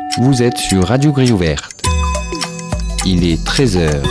Vous êtes sur Radio Grille Ouverte. Il est 13h.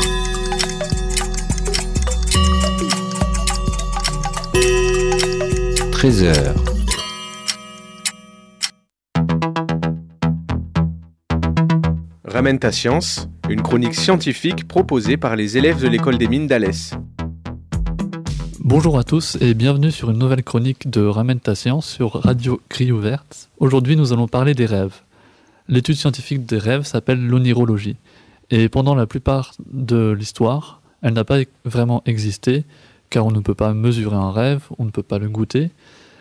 Ramène ta science, une chronique scientifique proposée par les élèves de l'école des mines d'Alès. Bonjour à tous et bienvenue sur une nouvelle chronique de Ramène ta science sur Radio Grille Ouverte. Aujourd'hui nous allons parler des rêves. L'étude scientifique des rêves s'appelle l'onirologie. Et pendant la plupart de l'histoire, elle n'a pas vraiment existé, car on ne peut pas mesurer un rêve, on ne peut pas le goûter,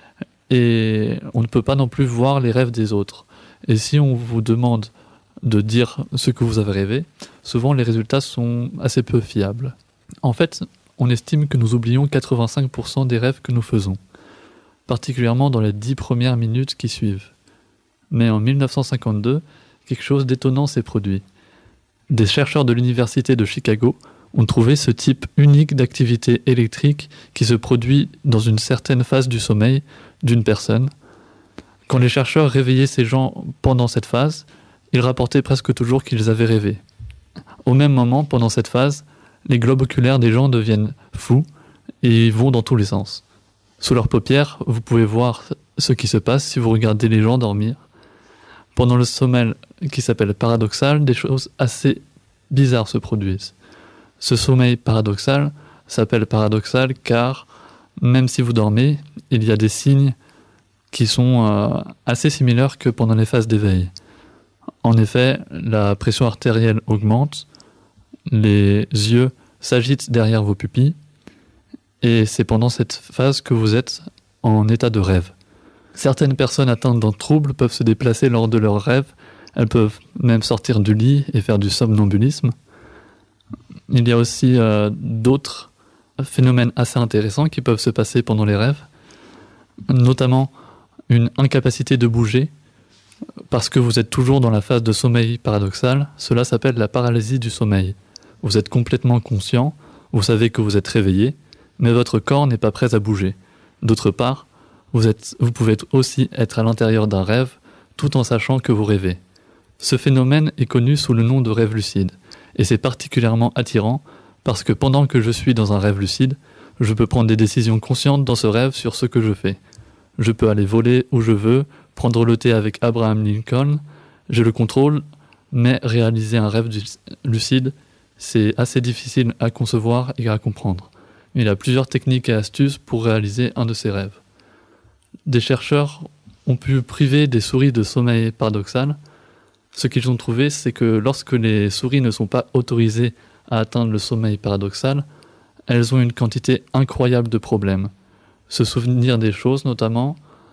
et on ne peut pas non plus voir les rêves des autres. Et si on vous demande de dire ce que vous avez rêvé, souvent les résultats sont assez peu fiables. En fait, on estime que nous oublions 85% des rêves que nous faisons, particulièrement dans les 10 premières minutes qui suivent. Mais en 1952, quelque chose d'étonnant s'est produit. Des chercheurs de l'université de Chicago ont trouvé ce type unique d'activité électrique qui se produit dans une certaine phase du sommeil d'une personne. Quand les chercheurs réveillaient ces gens pendant cette phase, ils rapportaient presque toujours qu'ils avaient rêvé. Au même moment, pendant cette phase, les globes oculaires des gens deviennent fous et vont dans tous les sens. Sous leurs paupières, vous pouvez voir ce qui se passe si vous regardez les gens dormir. Pendant le sommeil qui s'appelle paradoxal, des choses assez bizarres se produisent. Ce sommeil paradoxal s'appelle paradoxal car, même si vous dormez, il y a des signes qui sont assez similaires que pendant les phases d'éveil. En effet, la pression artérielle augmente, les yeux s'agitent derrière vos pupilles, et c'est pendant cette phase que vous êtes en état de rêve. Certaines personnes atteintes d'un trouble peuvent se déplacer lors de leurs rêves, elles peuvent même sortir du lit et faire du somnambulisme. Il y a aussi d'autres phénomènes assez intéressants qui peuvent se passer pendant les rêves, notamment une incapacité de bouger, parce que vous êtes toujours dans la phase de sommeil paradoxal. Cela s'appelle la paralysie du sommeil. Vous êtes complètement conscient, vous savez que vous êtes réveillé, mais votre corps n'est pas prêt à bouger. D'autre part, vous pouvez aussi être à l'intérieur d'un rêve, tout en sachant que vous rêvez. Ce phénomène est connu sous le nom de rêve lucide, et c'est particulièrement attirant parce que pendant que je suis dans un rêve lucide, je peux prendre des décisions conscientes dans ce rêve sur ce que je fais. Je peux aller voler où je veux, prendre le thé avec Abraham Lincoln, j'ai le contrôle, mais réaliser un rêve lucide, c'est assez difficile à concevoir et à comprendre. Il y a plusieurs techniques et astuces pour réaliser un de ces rêves. Des chercheurs ont pu priver des souris de sommeil paradoxal. Ce qu'ils ont trouvé, c'est que lorsque les souris ne sont pas autorisées à atteindre le sommeil paradoxal, elles ont une quantité incroyable de problèmes. Se souvenir des choses, notamment,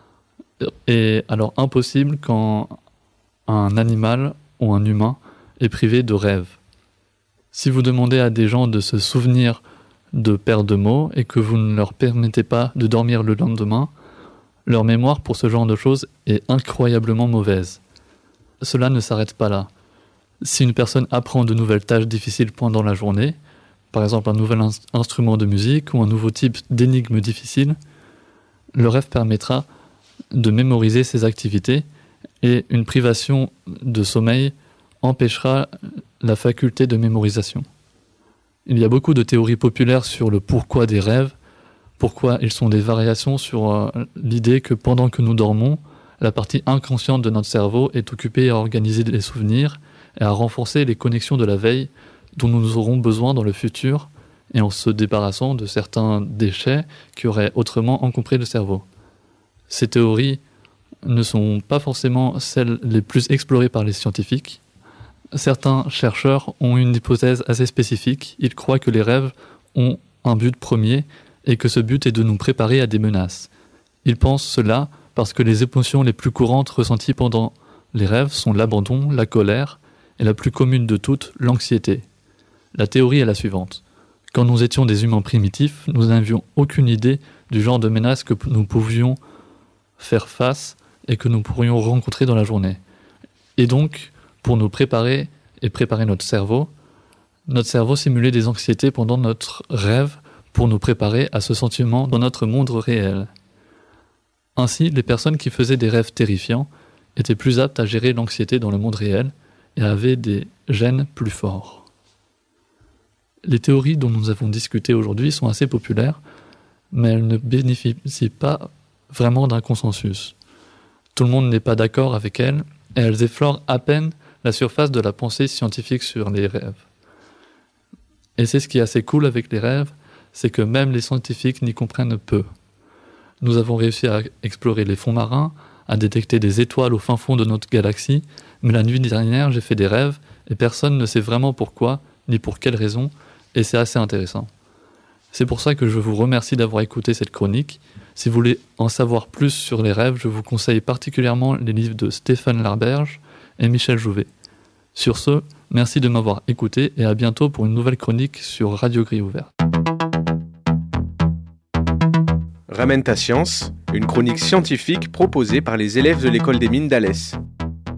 est alors impossible quand un animal ou un humain est privé de rêve. Si vous demandez à des gens de se souvenir de paires de mots et que vous ne leur permettez pas de dormir le lendemain, leur mémoire pour ce genre de choses est incroyablement mauvaise. Cela ne s'arrête pas là. Si une personne apprend de nouvelles tâches difficiles pendant la journée, par exemple un nouvel instrument de musique ou un nouveau type d'énigme difficile, le rêve permettra de mémoriser ces activités et une privation de sommeil empêchera la faculté de mémorisation. Il y a beaucoup de théories populaires sur le pourquoi des rêves, pourquoi ils sont des variations sur l'idée que pendant que nous dormons, la partie inconsciente de notre cerveau est occupée à organiser les souvenirs et à renforcer les connexions de la veille dont nous aurons besoin dans le futur et en se débarrassant de certains déchets qui auraient autrement encombré le cerveau. Ces théories ne sont pas forcément celles les plus explorées par les scientifiques. Certains chercheurs ont une hypothèse assez spécifique. Ils croient que les rêves ont un but premier et que ce but est de nous préparer à des menaces. Ils pensent cela parce que les émotions les plus courantes ressenties pendant les rêves sont l'abandon, la colère et la plus commune de toutes, l'anxiété. La théorie est la suivante. Quand nous étions des humains primitifs, nous n'avions aucune idée du genre de menaces que nous pouvions faire face et que nous pourrions rencontrer dans la journée. Et donc, pour nous préparer et préparer notre cerveau simulait des anxiétés pendant notre rêve pour nous préparer à ce sentiment dans notre monde réel. Ainsi, les personnes qui faisaient des rêves terrifiants étaient plus aptes à gérer l'anxiété dans le monde réel et avaient des gènes plus forts. Les théories dont nous avons discuté aujourd'hui sont assez populaires, mais elles ne bénéficient pas vraiment d'un consensus. Tout le monde n'est pas d'accord avec elles, et elles effleurent à peine la surface de la pensée scientifique sur les rêves. Et c'est ce qui est assez cool avec les rêves, c'est que même les scientifiques n'y comprennent peu. Nous avons réussi à explorer les fonds marins, à détecter des étoiles au fin fond de notre galaxie, mais la nuit dernière, j'ai fait des rêves, et personne ne sait vraiment pourquoi, ni pour quelle raison, et c'est assez intéressant. C'est pour ça que je vous remercie d'avoir écouté cette chronique. Si vous voulez en savoir plus sur les rêves, je vous conseille particulièrement les livres de Stéphane Larberge et Michel Jouvet. Sur ce, merci de m'avoir écouté et à bientôt pour une nouvelle chronique sur Radio Grille Ouverte. Ramène ta science, une chronique scientifique proposée par les élèves de l'école des mines d'Alès.